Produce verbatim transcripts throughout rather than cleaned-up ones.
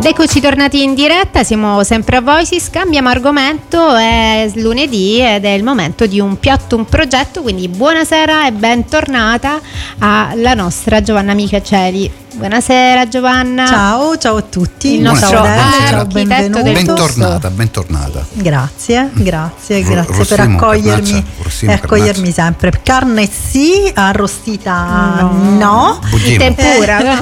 Ed eccoci tornati in diretta, siamo sempre a Voices, cambiamo argomento, è lunedì ed è il momento di un piatto, un progetto, quindi buonasera e bentornata alla nostra Giovanna Micaceli. Buonasera Giovanna. Ciao, ciao a tutti. Il nostro ciao, benvenuto. Bentornata, bentornata. Grazie, grazie, R- grazie Rossimo, per accogliermi carnazza, Rossimo, e accogliermi sempre. Carne sì, arrostita no, no. Tempura no.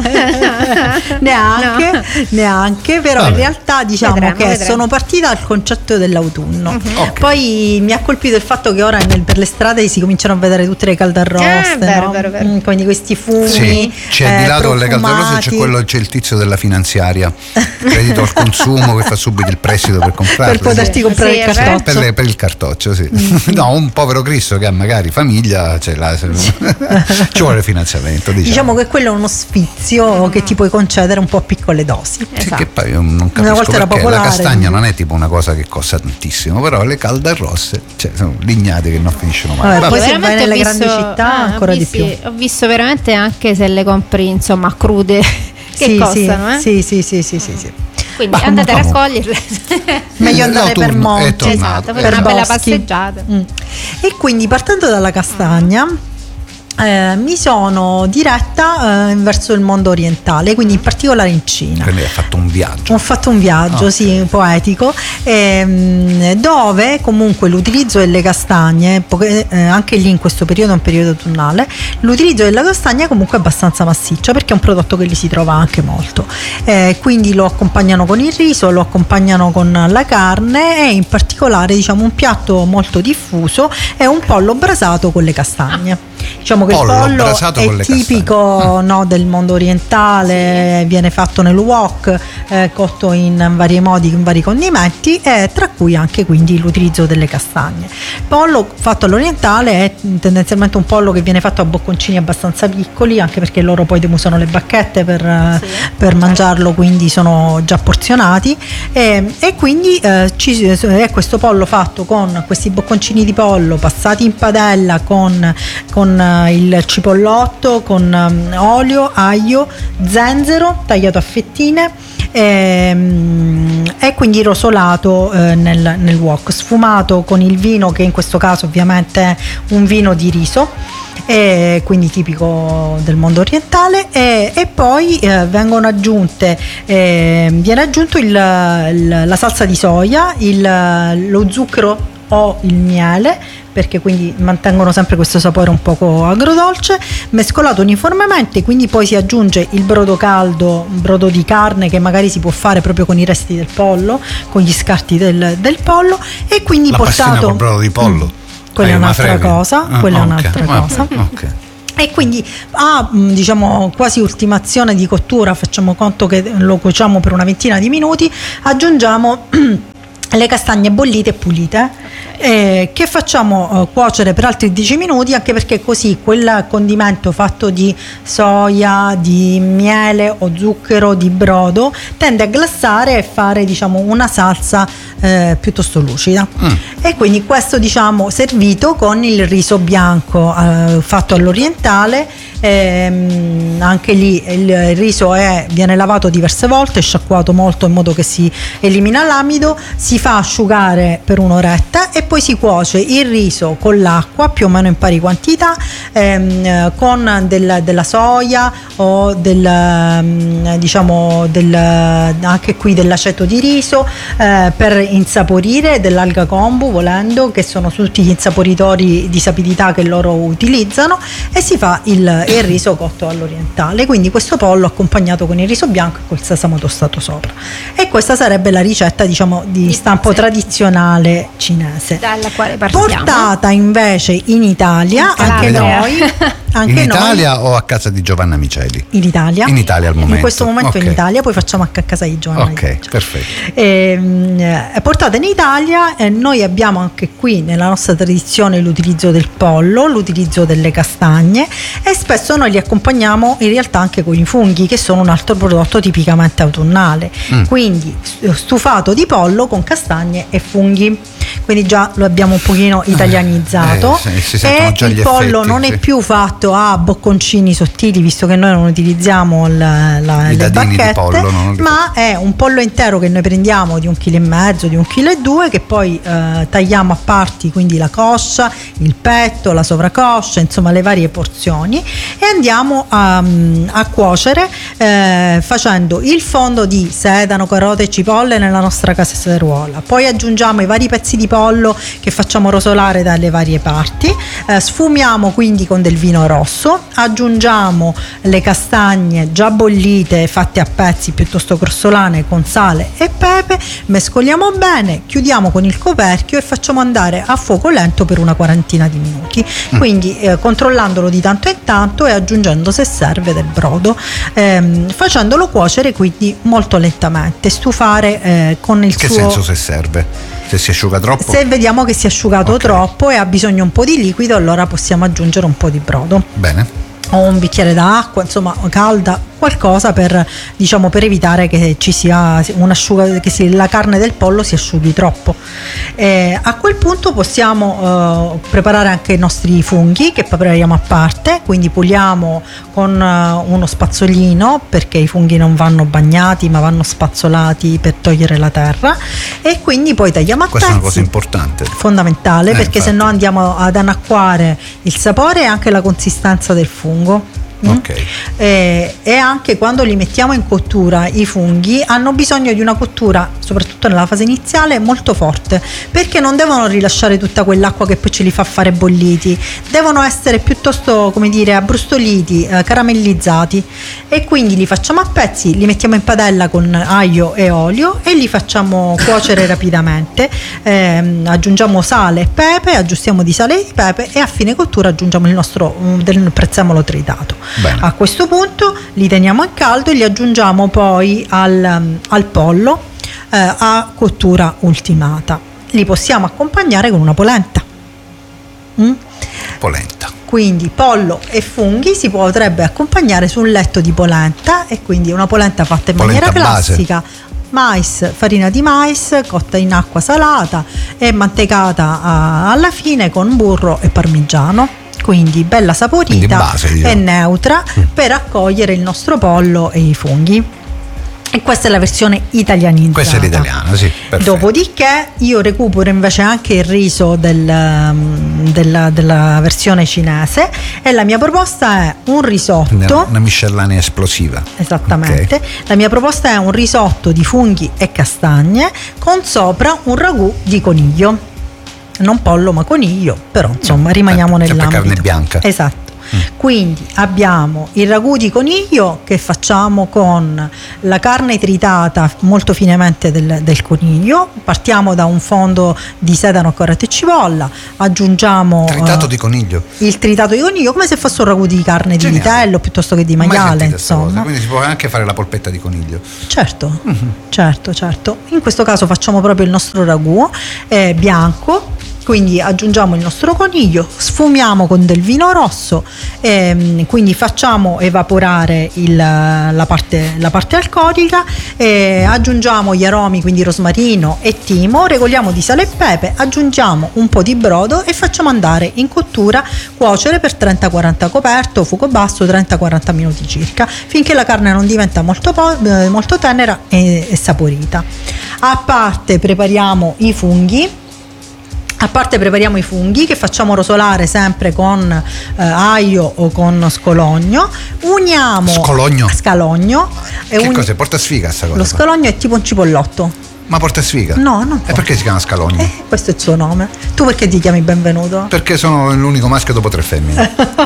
neanche, no. neanche, però Vabbè. in realtà diciamo vedremo, che vedremo. sono partita al concetto dell'autunno. Uh-huh. Okay. Poi mi ha colpito il fatto che ora nel, per le strade si cominciano a vedere tutte le caldarroste, Eh, vero, no? vero, vero. Mm, quindi questi fumi. Sì, c'è eh, di lato alle caldarose c'è profumati. quello, c'è il tizio della finanziaria, credito al consumo, che fa subito il prestito per comprarlo. Per poterti sì. comprare Sì, il è vero. cartoccio. Per, le- per il cartoccio, sì. Mm. No, un povero Cristo che ha magari famiglia, cioè, là, se- ci vuole finanziamento. Diciamo, Diciamo che quello è uno sfizio che ti puoi concedere un po' a piccole dosi. Sì, Esatto. che poi io non Una capisco volta era perché popolare, la castagna quindi. non è tipo una cosa che costa tantissimo, però le caldarrosse, cioè, sono lignate che non finiscono mai. Vabbè, Vabbè. poi se veramente vai nelle ho grandi visto- città, ah, ho ancora di visti- più. Ho visto veramente anche se le compri insomma crude che sì, costano, eh? sì, sì, sì, sì, sì, sì. Quindi Ma andate a comunque- raccoglierle. Meglio andare per L'autunno è monti, tornato, Esatto, fare per una bella boschi. passeggiata. Mm. E quindi partendo dalla castagna eh, mi sono diretta eh, verso il mondo orientale, quindi in particolare in Cina. Quindi hai fatto un viaggio. Ho fatto un viaggio, Ok. sì, poetico, ehm, dove comunque l'utilizzo delle castagne, poche- eh, anche lì in questo periodo è un periodo autunnale, l'utilizzo della castagna comunque è abbastanza massiccia perché è un prodotto che lì si trova anche molto. Eh, quindi lo accompagnano con il riso, lo accompagnano con la carne e in particolare diciamo un piatto molto diffuso è un pollo brasato con le castagne. Diciamo che Pollo il pollo brasato è con le tipico castagne. no, del mondo orientale, viene fatto nel wok, eh, cotto in vari modi, in vari condimenti, e tra cui anche quindi l'utilizzo delle castagne. Il pollo fatto all'orientale è tendenzialmente un pollo che viene fatto a bocconcini abbastanza piccoli, anche perché loro poi usano le bacchette per, eh, Sì, per certo. mangiarlo, quindi sono già porzionati e, e quindi eh, ci, è questo pollo fatto con questi bocconcini di pollo passati in padella con, con eh, il cipollotto, con um, olio, aglio, zenzero tagliato a fettine e, e quindi rosolato eh, nel, nel wok, sfumato con il vino, che in questo caso ovviamente è un vino di riso, e quindi tipico del mondo orientale, e, e poi eh, vengono aggiunte eh, viene aggiunto il, il- la salsa di soia, il, lo zucchero o il miele, perché quindi mantengono sempre questo sapore un poco agrodolce, mescolato uniformemente. Quindi poi si aggiunge il brodo caldo, un brodo di carne che magari si può fare proprio con i resti del pollo, con gli scarti del, del pollo, e quindi La pastina portato col brodo di pollo. Mm, quella Eh, è ma un'altra freghi. cosa, Ah, quella è ok, un'altra vabbè, cosa. ok. E quindi a mh, diciamo quasi ultimazione di cottura, facciamo conto che lo cuociamo per una ventina di minuti, aggiungiamo le castagne bollite e pulite, eh, che facciamo eh, cuocere per altri dieci minuti, anche perché così quel condimento fatto di soia, di miele o zucchero, di brodo, tende a glassare e fare diciamo una salsa eh, piuttosto lucida. Mm. E quindi questo diciamo servito con il riso bianco eh, fatto all'orientale. Ehm, anche lì il riso è, viene lavato diverse volte, sciacquato molto in modo che si elimina l'amido, si fa asciugare per un'oretta e poi si cuoce il riso con l'acqua più o meno in pari quantità, ehm, con del, della soia o del ehm, diciamo del, anche qui dell'aceto di riso, eh, per insaporire, dell'alga kombu volendo, che sono tutti gli insaporitori di sapidità che loro utilizzano, e si fa il il riso cotto all'orientale, quindi questo pollo accompagnato con il riso bianco e col sesamo tostato sopra. E questa sarebbe la ricetta diciamo di Di- stampo sì. tradizionale cinese, Dalla quale partiamo. portata invece in Italia, In anche Calabria. noi anche In noi Italia o a casa di Giovanna Miceli? in Italia In Italia al momento. in questo momento Ok. in Italia, poi facciamo anche a casa di Giovanna. Ok, perfetto. Ehm, è portata in Italia, e noi abbiamo anche qui nella nostra tradizione l'utilizzo del pollo, l'utilizzo delle castagne, e spesso noi li accompagniamo in realtà anche con i funghi, che sono un altro prodotto tipicamente autunnale. Mm. Quindi stufato di pollo con castagne e funghi. quindi già lo abbiamo un pochino italianizzato. Eh, si, si e già il gli pollo effetti, non sì. è più fatto a bocconcini sottili, visto che noi non utilizziamo la, la, le bacchette, pollo, no? ma è un pollo intero che noi prendiamo di un chilo e mezzo, di un chilo e due, che poi eh, tagliamo a parti, quindi la coscia, il petto, la sovracoscia, insomma le varie porzioni, e andiamo a, a cuocere eh, facendo il fondo di sedano, carote e cipolle nella nostra casseruola. Poi aggiungiamo i vari pezzi di pollo che facciamo rosolare dalle varie parti, eh, sfumiamo quindi con del vino rosso, aggiungiamo le castagne già bollite fatte a pezzi piuttosto grossolane con sale e pepe, mescoliamo bene, chiudiamo con il coperchio e facciamo andare a fuoco lento per una quarantina di minuti, mm. quindi eh, controllandolo di tanto in tanto e aggiungendo, se serve, del brodo, ehm, facendolo cuocere quindi molto lentamente, stufare eh, con il che suo... Che senso se serve? Se si asciuga troppo? Se vediamo che si è asciugato okay. troppo e ha bisogno un po' di liquido, allora possiamo aggiungere un po' di brodo. Bene. O un bicchiere d'acqua, insomma calda, qualcosa per, diciamo, per evitare che ci sia un'asciuga, che si, la carne del pollo si asciughi troppo. Eh, a quel punto possiamo eh, preparare anche i nostri funghi, che prepariamo a parte, quindi puliamo con uh, uno spazzolino, perché i funghi non vanno bagnati ma vanno spazzolati per togliere la terra, e quindi poi tagliamo a Questa pezzi. Questa è una cosa importante, fondamentale, eh, perché se no andiamo ad annacquare il sapore e anche la consistenza del fungo. Okay. E, e anche quando li mettiamo in cottura, i funghi hanno bisogno di una cottura, soprattutto nella fase iniziale, molto forte, perché non devono rilasciare tutta quell'acqua che poi ce li fa fare bolliti, devono essere piuttosto, come dire, abbrustoliti, eh, caramellizzati, e quindi li facciamo a pezzi, li mettiamo in padella con aglio e olio e li facciamo cuocere rapidamente, eh, aggiungiamo sale e pepe, aggiustiamo di sale e di pepe, e a fine cottura aggiungiamo il nostro um, del prezzemolo tritato. Bene. A questo punto li teniamo in caldo e li aggiungiamo poi al, al pollo eh, a cottura ultimata. Li possiamo accompagnare con una polenta. Mm? Polenta. Quindi pollo e funghi si potrebbe accompagnare su un letto di polenta, e quindi una polenta fatta in polenta maniera base. classica. Mais, farina di mais cotta in acqua salata e mantecata a, alla fine con burro e parmigiano. Quindi bella saporita, quindi base, diciamo. E neutra mm. per accogliere il nostro pollo e i funghi. E questa è la versione italianizzata. Questa è l'italiana, sì. Perfetto. Dopodiché io recupero invece anche il riso del, della, della versione cinese, e la mia proposta è un risotto. Una, una miscellanea esplosiva. Esattamente. Okay. La mia proposta è un risotto di funghi e castagne con sopra un ragù di coniglio. Non pollo ma coniglio, però insomma rimaniamo eh, nell'ambito. Carne bianca. Esatto. Mm. Quindi abbiamo il ragù di coniglio che facciamo con la carne tritata molto finemente del, del coniglio. Partiamo da un fondo di sedano, carote e cipolla, aggiungiamo tritato uh, di coniglio. Il tritato di coniglio, come se fosse un ragù di carne di Geniale. vitello piuttosto che di maiale, insomma. Quindi si può anche fare la polpetta di coniglio. Certo, mm-hmm. certo, certo. In questo caso facciamo proprio il nostro ragù eh, bianco. Quindi aggiungiamo il nostro coniglio, sfumiamo con del vino rosso, ehm, quindi facciamo evaporare il, la, parte, la parte alcolica, eh, aggiungiamo gli aromi, quindi rosmarino e timo, regoliamo di sale e pepe, aggiungiamo un po' di brodo e facciamo andare in cottura, cuocere per trenta quaranta coperto, fuoco basso, trenta quaranta minuti circa, finché la carne non diventa molto, po- eh, molto tenera e, e saporita. A parte prepariamo i funghi. A parte prepariamo i funghi che facciamo rosolare sempre con eh, aglio o con scologno. Uniamo Scologno? Scalogno. Che uni- cosa? Porta sfiga sta cosa? Lo scalogno è tipo un cipollotto. Ma porta sfiga? No, non E perché si chiama scalogno? Eh, questo è il suo nome. Tu perché ti chiami Benvenuto? Perché sono l'unico maschio dopo tre femmine.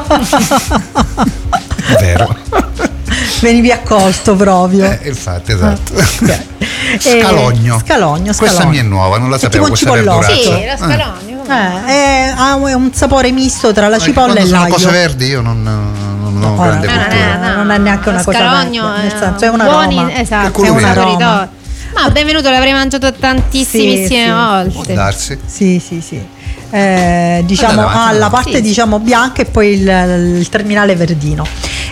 Vero. Venivi accolto proprio. Eh, infatti, esatto. Okay. Scalogno. Eh, scalogno, Questa scalogno. mi è nuova, non la È sapevo. tipo un Questa cipollotto. verduraccia. Sì, la scalogno. Eh, è, ha un sapore misto tra la Ma cipolla quando e sono l'aglio. cose verdi io non, non ho No, grande no, no, cultura. no, non è neanche una cosa scalogno, verde, nel eh, senso è un buoni, aroma. esatto, È un aroma. Ma benvenuto, l'avrei mangiato tantissimissime Sì, sì. volte. Può darsi. Sì, sì, sì. Eh, diciamo Andate avanti, ha la andate parte avanti. diciamo bianca e poi il, il terminale verdino.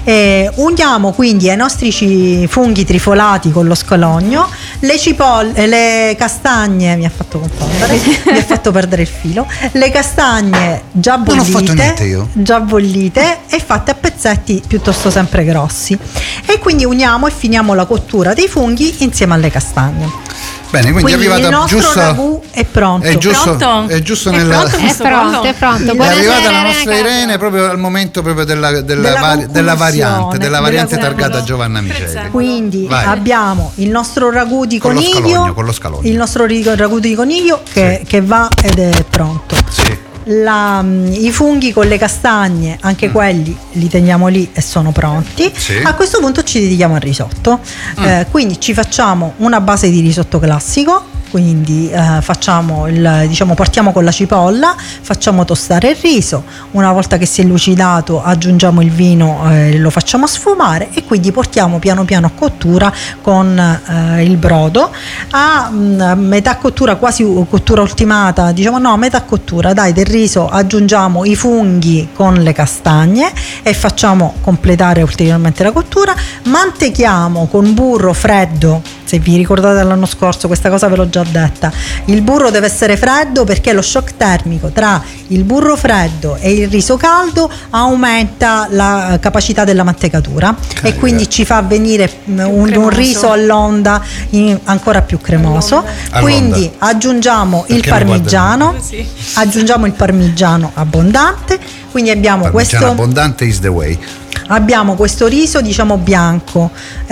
Eh, uniamo quindi ai nostri ci- funghi trifolati con lo scalogno le cipolle, le castagne, mi ha fatto confondere, mi ha fatto perdere il filo, le castagne già Non ho fatto bollite, niente io. già bollite e fatte a pezzetti piuttosto sempre grossi, e quindi uniamo e finiamo la cottura dei funghi insieme alle castagne. Bene, quindi, Quindi è arrivata il nostro giusto. ragù è pronto. È giusto, Pronto? è giusto È nella. pronto? È Questo pronto, pollo? è pronto. È Buonasera, arrivata la Irene nostra Carlo. Irene proprio al momento proprio della, della, Della vari- della variante, conclusione, della variante della targata conclusione. Giovanna Miceli. Prezzemolo. Quindi Vai. abbiamo il nostro ragù di Con lo coniglio, scalogno, con lo scalogno. il nostro ri- ragù di coniglio che, Sì. che va ed è pronto. Sì. La, mm, i funghi con le castagne, anche quelli li teniamo lì e sono pronti. Sì. A questo punto ci dedichiamo al risotto. Eh, quindi ci facciamo una base di risotto classico. Quindi eh, facciamo il, diciamo, partiamo con la cipolla, facciamo tostare il riso, una volta che si è lucidato aggiungiamo il vino, eh, lo facciamo sfumare e quindi portiamo piano piano a cottura con eh, il brodo a mh, metà cottura, quasi cottura ultimata, diciamo no, a metà cottura dai del riso aggiungiamo i funghi con le castagne e facciamo completare ulteriormente la cottura, mantechiamo con burro freddo. Se vi ricordate dall'anno scorso, questa cosa ve l'ho già detta, il burro deve essere freddo perché lo shock termico tra il burro freddo e il riso caldo aumenta la capacità della mantecatura e quindi ci fa venire un, un cremoso. riso all'onda in- ancora più cremoso. All'onda. Quindi aggiungiamo il Perché mi parmigiano, guardano così? aggiungiamo il parmigiano abbondante, quindi abbiamo Parmigiano questo abbondante is the way. abbiamo questo riso diciamo bianco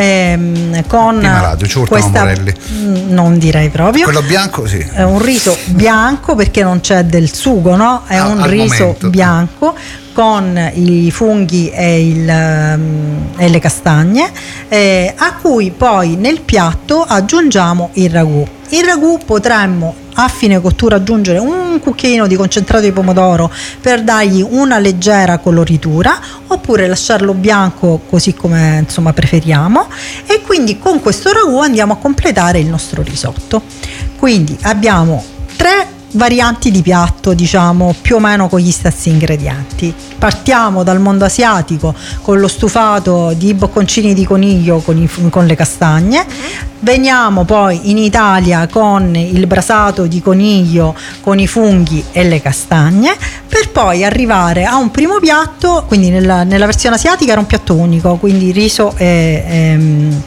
ehm, con Di malato, ci urtano questa Morelli. mm, non direi proprio Quello bianco, sì. è un riso bianco perché non c'è del sugo, no? È Ah, un al riso momento. bianco con i funghi e, il, um, e le castagne, eh, a cui poi nel piatto aggiungiamo il ragù. Il ragù potremmo a fine cottura aggiungere un cucchiaino di concentrato di pomodoro per dargli una leggera coloritura, oppure lasciarlo bianco così come insomma preferiamo, e quindi con questo ragù andiamo a completare il nostro risotto. Quindi abbiamo tre varianti di piatto, diciamo più o meno con gli stessi ingredienti. Partiamo dal mondo asiatico con lo stufato di bocconcini di coniglio con, i, con le castagne, veniamo poi in Italia con il brasato di coniglio con i funghi e le castagne, per poi arrivare a un primo piatto, quindi nella, nella versione asiatica era un piatto unico, quindi riso e, e,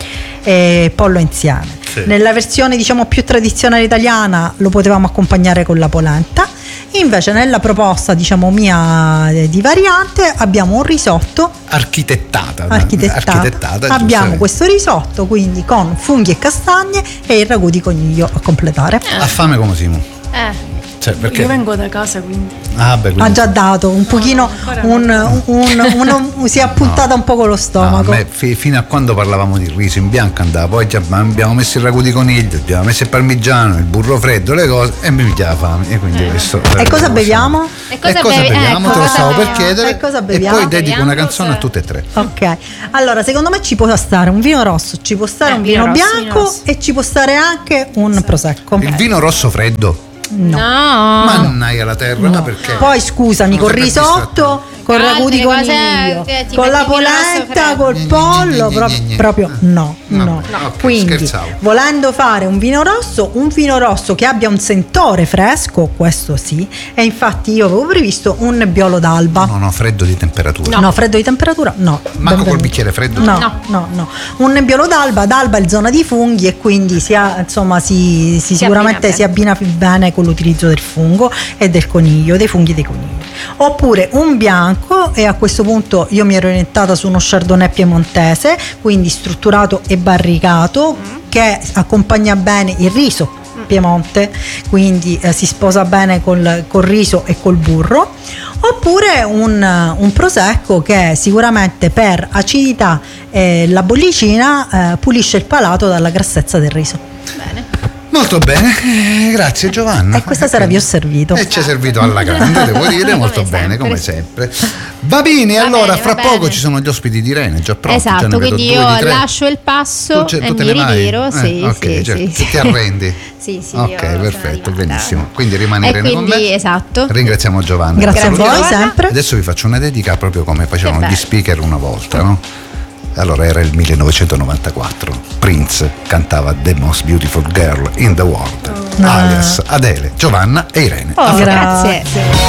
e pollo insieme. Sì. Nella versione diciamo più tradizionale italiana lo potevamo accompagnare con la polenta, invece nella proposta diciamo mia eh, di variante abbiamo un risotto Architettata. architettato, architettata abbiamo giustamente. questo risotto quindi con funghi e castagne e il ragù di coniglio a completare. Ha fame come Simo. Eh. Cioè, perché? Io vengo da casa, quindi. Ah, beh, Ha quindi- già dato un pochino, ancora un, un, un- un- si è appuntata un po' con lo No, a stomaco. me fi- fino a quando parlavamo di riso in bianco andava, poi già abbiamo messo il ragù di coniglio, abbiamo messo il parmigiano, il burro freddo, le cose e mi pigliava fame e quindi questo E cosa beviamo? E cosa e cosa bevi- beviamo? ecco, Te lo cosa stavo per beviamo? chiedere E cosa e beviamo? poi dedico una Beviamo canzone a tutte e tre. Ok, allora secondo me ci può stare un vino rosso, ci può stare Eh, un vino vino, rosso, bianco vino rosso. e ci può stare anche un prosecco. Il vino rosso freddo? No. No. Mannaia la terra, ma perché? Poi scusami, Non col sempre risotto, col Altre ragù di cose, coniglio, eh, ti con la metti il vino rosso polenta, freddo. col Gne, gne, pollo, gne, pro- gne, gne. proprio no, No, no. no, ok, Quindi, scherzavo. volendo fare un vino rosso, un vino rosso che abbia un sentore fresco, questo sì, e infatti io avevo previsto un nebbiolo d'alba. No, no, freddo di temperatura. No, freddo di temperatura? No. Manco Benvenuto. col bicchiere freddo? No, No. no, no. Un nebbiolo d'alba, d'alba è zona di funghi e quindi si, ha, insomma, si, si sicuramente abbina si abbina bene con l'utilizzo del fungo e del coniglio, dei funghi dei conigli. Oppure un bianco, e a questo punto io mi ero orientata su uno chardonnay piemontese, quindi strutturato e barricato, che accompagna bene il riso Piemonte, quindi eh, si sposa bene col, col riso e col burro. Oppure un, un prosecco che sicuramente per acidità e la bollicina eh, pulisce il palato dalla grassezza del riso. Bene. Molto bene, eh, grazie Giovanna. E questa sera vi ho servito. E ci è servito alla grande, devo dire, molto Come bene, sempre. come sempre. Va bene, Va allora bene, fra va poco bene. ci sono gli ospiti di Irene, già pronti. già Esatto, ne vedo quindi due io di tre. lascio il passo Tu, ce- tu e te mi ne vai? ritiro. Eh, Sì, ok, sì, certo. sì, sì. Ti arrendi? Sì, sì. Ok, io sono perfetto, arrivata. benissimo. Quindi rimane E Irene con quindi, me. esatto. Ringraziamo Giovanna. Grazie a Grazie, voi Giovanna. sempre. Adesso vi faccio una dedica proprio come facevano Che gli bello. speaker una volta, no? Allora era il millenovecentonovantaquattro. Prince cantava The Most Beautiful Girl in the World, Ah. alias Adele, Giovanna e Irene. Oh, Grazie. grazie.